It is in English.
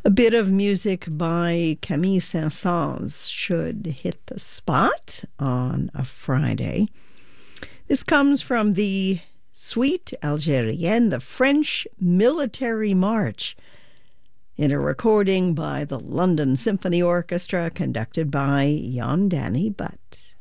A bit of music by Camille Saint-Saëns should hit the spot on a Friday. This comes from the Suite Algérienne, the French Military March, in a recording by the London Symphony Orchestra conducted by Jan Danny Butt.